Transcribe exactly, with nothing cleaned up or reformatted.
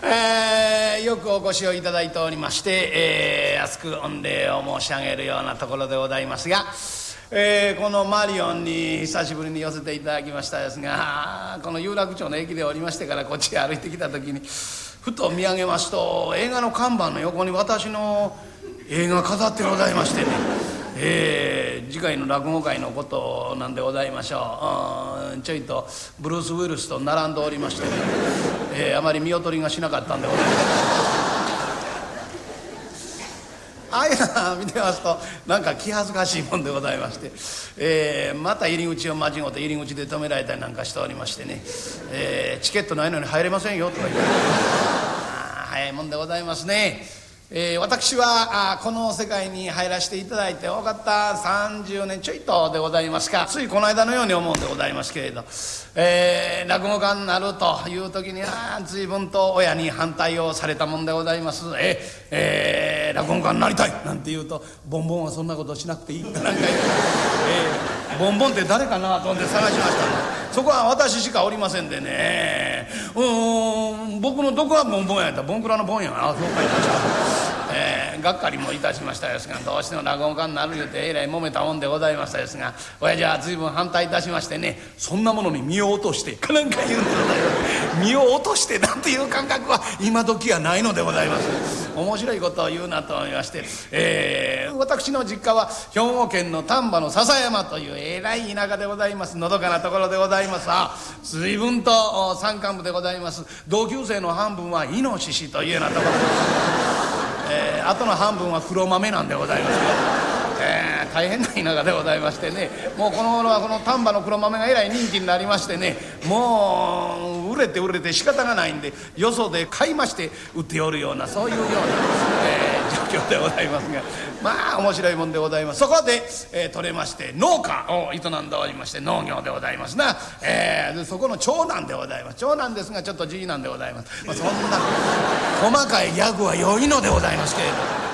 えー、よくお越しをいただいておりまして、えー、厚く御礼を申し上げるようなところでございますが、えー、このマリオンに久しぶりに寄せていただきましたですが、この有楽町の駅で降りましてからこっちへ歩いてきた時にふと見上げますと、映画の看板の横に私の映画飾ってございましてね、えー、次回の落語会のことなんでございましょう。うん、ちょいとブルース・ウィルスと並んでおりましてね、えー、あまり見劣りがしなかったんでございます。ああいうの見てますとなんか気恥ずかしいもんでございまして、えー、また入り口を間違って入り口で止められたりなんかしておりましてね、えー、チケットないのに入れませんよとか言ってあ早いもんでございますね。えー、私はあこの世界に入らせていただいて多かったさんじゅうねんちょいとでございますか、ついこの間のように思うんでございますけれど、えー、落語家になるという時には随分と親に反対をされたもんでございます。えーえー、落語家になりたいなんて言うと、ボンボンはそんなことしなくていいってなんか言う、えー、ボンボンって誰かなと思って探しましたの。そこは私しかおりませんでね、うーん僕のどこがボンボンやったらボンクラのボンやな、そうかいな、えー、がっかりもいたしましたですが、どうしても落語家になる言うてえらい揉めたもんでございましたですが、親父は随分反対いたしましてね、そんなものに身を落としてかなんか言うんでございます。身を落としてなんていう感覚は今時はないのでございます。面白いことを言うなと思いまして、えー、私の実家は兵庫県の丹波の篠山というえらい田舎でございます。のどかなところでございます。あ随分と山間部でございます。同級生の半分はイノシシというようなところで、えー、あとの半分は黒豆なんでございますけど、えー、大変な田舎でございましてね、もうこの頃はこの丹波の黒豆がえらい人気になりましてね、もう売れて売れて仕方がないんでよそで買いまして売っておるようなそういうような、えー、状況でございますが、まあ面白いもんでございます。そこで、えー、取れまして農家を営んでおりまして、農業でございますな、えー、でそこの長男でございます。長男ですがちょっと次男でございます。まあ、そんな細かいギャグは良いのでございますけれど、